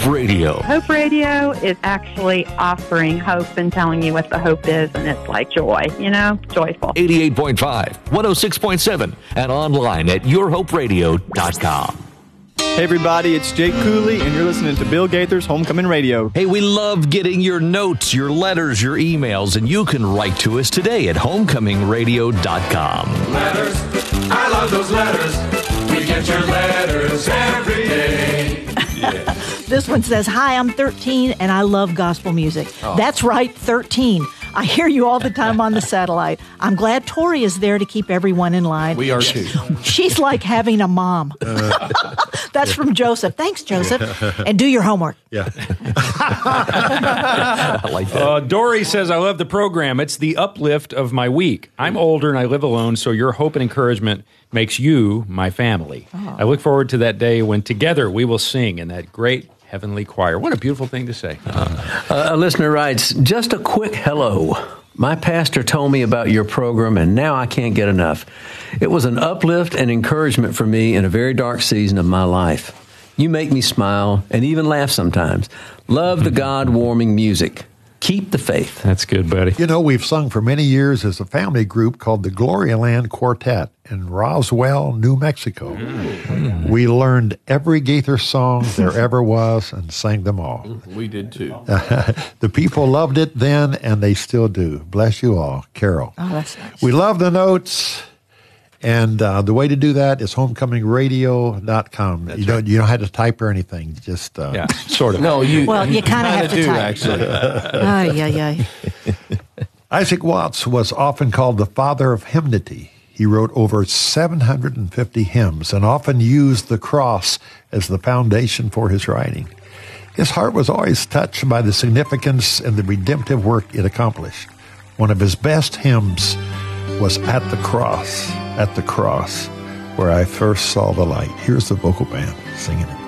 Hope Radio. Hope Radio is actually offering hope and telling you what the hope is, and it's like joy, joyful. 88.5, 106.7, and online at yourhoperadio.com. Hey everybody, it's Jake Cooley, and you're listening to Bill Gaither's Homecoming Radio. Hey, we love getting your notes, your letters, your emails, and you can write to us today at homecomingradio.com. Letters, I love those letters. We get your letters every day. Yeah. This one says, "Hi, I'm 13 and I love gospel music." Oh. That's right, 13. I hear you all the time on the satellite. I'm glad Tori is there to keep everyone in line. We are too. She's like having a mom. That's from Joseph. Thanks, Joseph. And do your homework. Yeah. I like that. Dory says, "I love the program. It's the uplift of my week. I'm older and I live alone, so your hope and encouragement makes you my family. Oh. I look forward to that day when together we will sing in that great heavenly choir." What a beautiful thing to say. A listener writes, "Just a quick hello. My pastor told me about your program, and now I can't get enough. It was an uplift and encouragement for me in a very dark season of my life. You make me smile and even laugh sometimes. Love the God-warming music. Keep the faith." That's good, buddy. We've sung for many years as a family group called the Gloria Land Quartet in Roswell, New Mexico. Mm. We learned every Gaither song there ever was and sang them all. We did too. The people loved it then, and they still do. Bless you all, Carol. Oh, that's nice. We love the notes. And the way to do that is homecomingradio.com. You don't have to type or anything. Just yeah, sort of. No, you kind of have to do type. actually. Isaac Watts was often called the father of hymnody. He wrote over 750 hymns and often used the cross as the foundation for his writing. His heart was always touched by the significance and the redemptive work it accomplished. One of his best hymns was At the Cross, where I first saw the light. Here's the vocal band singing it.